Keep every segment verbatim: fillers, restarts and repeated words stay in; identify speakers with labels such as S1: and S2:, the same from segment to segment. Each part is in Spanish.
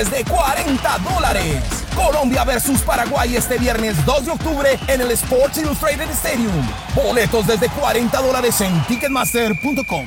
S1: de cuarenta dólares. Colombia versus Paraguay este viernes dos de octubre en el Sports Illustrated Stadium. Boletos desde cuarenta dólares en ticketmaster punto com.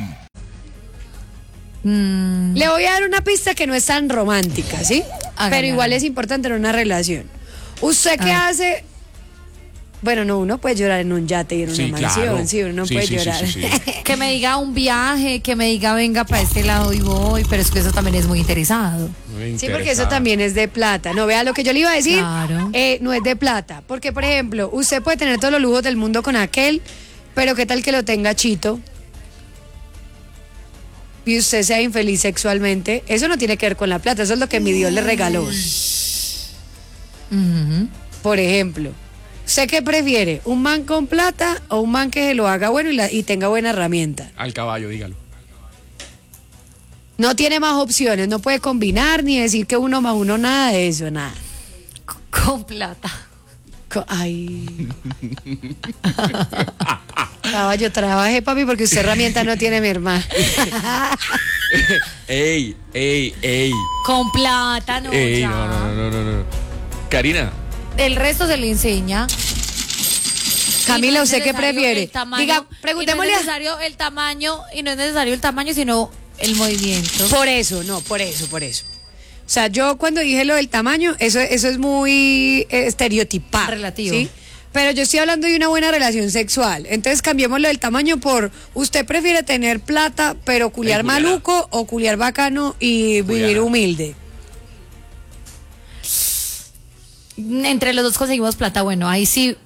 S2: Mm.
S3: Le voy a dar una pista que no es tan romántica, ¿sí?
S2: Hágale,
S3: Pero igual
S2: hágale.
S3: es importante en una relación. ¿Usted qué
S2: Ah.
S3: hace? Bueno, no, uno puede llorar en un yate y en una
S4: Sí,
S3: mansión,
S4: claro.
S3: sí, uno no
S4: Sí,
S3: puede
S4: sí, sí,
S3: llorar.
S4: sí, sí.
S2: Que me diga un viaje, que me diga venga para este lado y voy, pero es que eso también es muy interesado.
S4: Muy
S3: Sí, porque eso
S4: interesada.
S3: también es de plata. No, vea lo que yo le iba a decir.
S2: Claro.
S3: eh, no es de plata. Porque, por ejemplo, usted puede tener todos los lujos del mundo con aquel, pero ¿qué tal que lo tenga chito? Y usted sea infeliz sexualmente. Eso no tiene que ver con la plata. Eso es lo que mi Dios le regaló.
S2: Ujú.
S3: Por ejemplo, ¿usted qué prefiere? ¿Un man con plata o un man que se lo haga bueno y, la- y tenga buena herramienta?
S4: Al caballo, dígalo.
S3: No tiene más opciones. No puede combinar ni decir que uno más uno, nada de eso, nada.
S2: Con plata.
S3: Co- Ay. Caballo, trabajé, papi, porque usted herramienta no tiene, mi hermana.
S4: ey, ey, ey.
S2: Con plata, no.
S4: ey,
S2: ya.
S4: no, no, no, no, no, no. Karina,
S2: El resto se le enseña.
S3: Camila,
S2: Y no es
S3: ¿usted qué
S2: necesario
S3: prefiere?
S2: el tamaño,
S3: Diga,
S2: y
S3: preguntémosle
S2: No
S3: a-
S2: es necesario el tamaño, y no es necesario el tamaño, sino el movimiento.
S3: Por eso, no, por eso, por eso. O sea, yo cuando dije lo del tamaño, eso, eso es muy eh, estereotipado.
S2: Relativo.
S3: ¿sí? Pero yo estoy hablando de una buena relación sexual. Entonces cambiemos lo del tamaño por, ¿usted prefiere tener plata pero culiar
S4: Ay, culiara.
S3: maluco o culiar bacano y vivir
S4: Culiara.
S3: humilde?
S2: Entre los dos conseguimos plata, bueno, ahí sí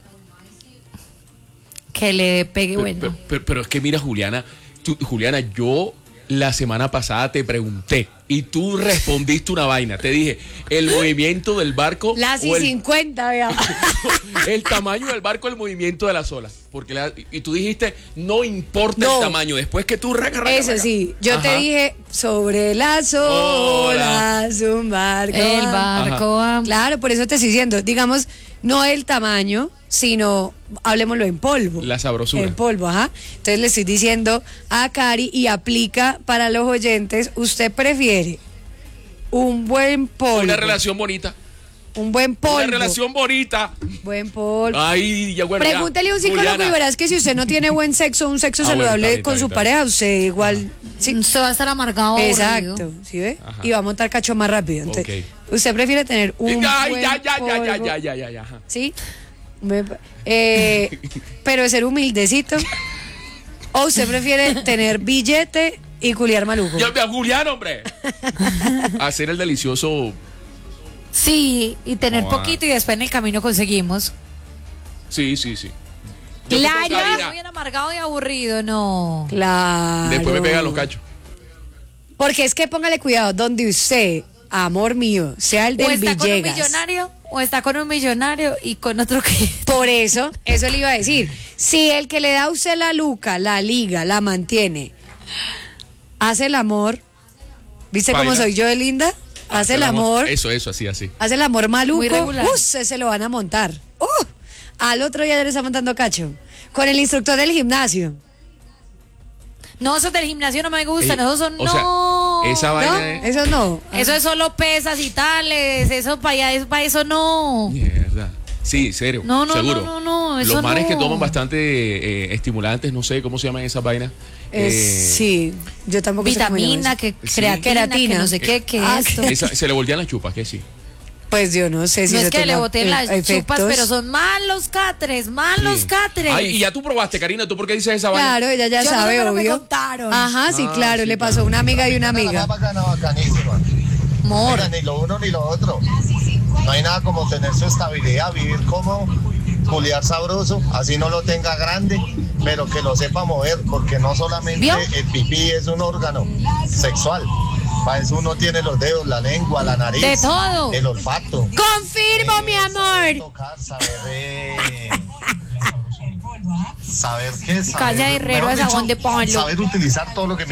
S2: que le pegue
S4: pero,
S2: bueno.
S4: pero- pero- pero es que mira, Juliana, tú- Juliana, yo la semana pasada te pregunté y tú respondiste una vaina. Te dije, el movimiento del barco
S3: Las y
S4: o el,
S3: cincuenta, vea.
S4: el tamaño del barco, el movimiento de las olas. Porque la- y tú dijiste, no importa
S3: No.
S4: el tamaño. Después que tú... raca, raca,
S3: Eso
S4: raca.
S3: sí, yo te
S4: Ajá.
S3: dije, sobre las olas, un barco.
S2: El
S3: va.
S2: barco va.
S3: Claro, por eso te estoy diciendo, digamos, no el tamaño, sino, hablemoslo en polvo.
S4: La sabrosura.
S3: En polvo, ajá. Entonces le estoy diciendo a Cari y aplica para los oyentes, ¿usted prefiere un buen polvo?
S4: Una relación bonita.
S3: Un buen polvo.
S4: Una relación bonita.
S3: Buen polvo.
S4: Ay, ya bueno. ya.
S3: Pregúntele a un psicólogo
S4: Juliana.
S3: y verás que si usted no tiene buen sexo, un sexo
S4: Ah, bueno,
S3: saludable
S4: está bien,
S3: con
S4: está
S3: su
S4: bien,
S3: pareja, usted igual... sí.
S2: Usted va a estar amargado.
S3: Exacto,
S2: aburrido.
S3: ¿sí ve?
S4: Ajá.
S3: Y va a montar cacho más rápido. Entonces, usted prefiere tener un
S4: Ay,
S3: buen
S4: ya, ya, ya, ya,
S3: polvo,
S4: ya, ya, ya, ya. ajá.
S3: ¿sí? Me- eh, pero de ser humildecito. ¿O usted prefiere tener billete y culiar maluco?
S4: Ya, ya, Julián, hombre. Hacer el delicioso.
S2: Sí, y tener
S4: Joda.
S2: poquito y después en el camino conseguimos.
S4: Sí, sí, sí. Yo
S2: Claro,
S4: creo que Karina,
S2: muy bien amargado y aburrido, no.
S3: Claro.
S4: después me pegan los cachos.
S3: Porque es que póngale cuidado, donde usted, amor mío, sea el
S2: O
S3: del
S2: está con un
S3: Villegas.
S2: millonario, o está con un millonario y con otro que...
S3: Por eso, eso le iba a decir. Si el que le da a usted la luca, la liga, la mantiene, hace el amor, ¿viste cómo
S4: Baila.
S3: soy yo de linda? Hace el amor,
S4: Eso, eso, así, así.
S3: hace el amor maluco,
S2: Muy regular.
S3: ¡uh! se, se lo van a montar. ¡Uh! Al otro día ya le está montando cacho. Con el instructor del gimnasio.
S2: No, esos del gimnasio no me gustan,
S4: Ey,
S2: esos son...
S4: o sea,
S2: no.
S4: esa
S3: ¿No?
S4: vaina es-
S3: Eso no.
S2: Eso es solo pesas y tales, eso para allá, eso, para eso no.
S4: Mierda. Sí, serio.
S2: No, no,
S4: seguro.
S2: no, no, no, eso
S4: Los manes
S2: no.
S4: que toman bastante eh, estimulantes, no sé cómo se llaman esas vainas.
S3: Es-
S4: Eh,
S3: sí, yo tampoco sé cómo
S2: Vitamina,
S3: llama
S2: que
S4: Sí.
S2: creatina,
S3: Queratina.
S2: que no sé qué, que
S3: Ah,
S2: esto.
S4: esa- se le voltean las chupas, que sí.
S3: eso. Pues yo no sé si
S2: No
S3: eso
S2: es que le
S3: tenga,
S2: boten
S3: eh,
S2: las chupas,
S3: efectos.
S2: pero son malos catres, malos
S4: Sí.
S2: catres.
S4: Ay, y ya tú probaste, Karina, ¿tú por qué dices esa vaina?
S3: Claro, ella ya
S2: Yo no,
S3: sabe,
S2: pero me
S3: obvio.
S2: contaron.
S3: Ajá, sí,
S4: Ah,
S3: claro,
S4: sí,
S3: le
S4: claro.
S3: pasó a una amiga y una
S5: La
S3: amiga.
S5: más bacana, bacanísima.
S2: Amor.
S5: Oiga, ni lo uno ni lo otro. No hay nada como tener su estabilidad, vivir como culiar sabroso, así no lo tenga grande, pero que lo sepa mover, porque no solamente
S2: ¿Vio?
S5: el pipí es un órgano sexual. Para eso uno tiene los dedos, la lengua, la nariz,
S2: De todo.
S5: el olfato.
S3: Confirmo, mi
S5: Saber
S3: amor.
S5: tocar, saber, eh, saber qué, saber,
S2: Calla, herrero,
S5: mejor
S2: es jabón
S5: dicho,
S2: de palo.
S5: saber utilizar todo lo que